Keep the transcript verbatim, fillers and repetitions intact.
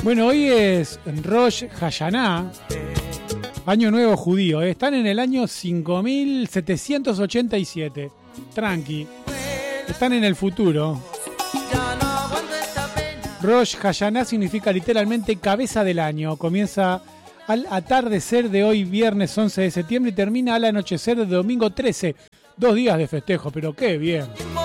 Bueno, hoy es Rosh Hashanah, año nuevo judío. ¿eh? Están en el año cinco mil setecientos ochenta y siete. Tranqui. Están en el futuro. Rosh Hashanah significa literalmente cabeza del año. Comienza al atardecer de hoy, viernes once de septiembre, y termina al anochecer de domingo trece. Dos días de festejo, pero qué bien.